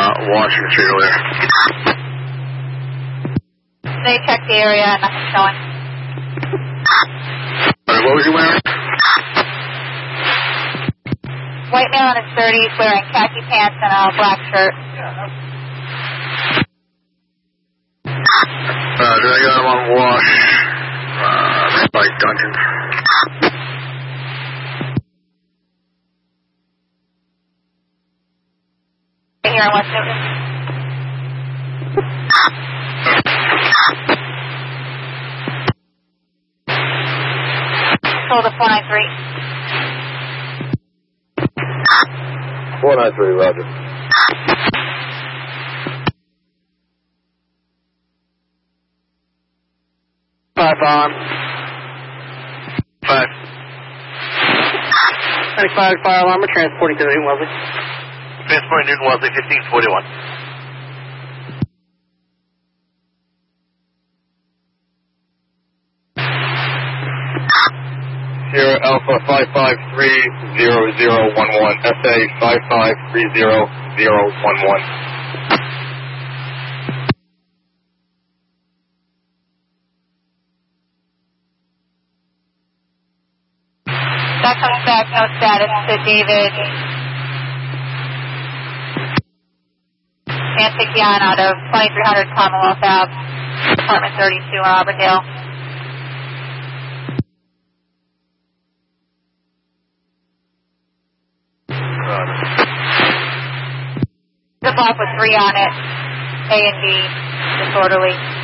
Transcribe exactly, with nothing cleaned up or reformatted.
Washington Street over there. They checked the area, nothing showing. Alright, what was he wearing? White male in his thirties, wearing khaki pants and a black shirt. Uh, did I got him on Wash? Uh, by Dungeons. Here in West Newton. Hold the four nine three. four nine three, roger. Five on. Five. ninety-five fire alarm, we're transporting to Newton Wellesley. Transporting Newton Wellesley, fifteen forty-one. Sierra Alpha five five three zero zero one one, S A five five three zero zero one one. That comes back, no status to David Antiquian out of twenty-three hundred Commonwealth Ave, apartment thirty-two in Auburndale. The block with three on it, A and B, disorderly.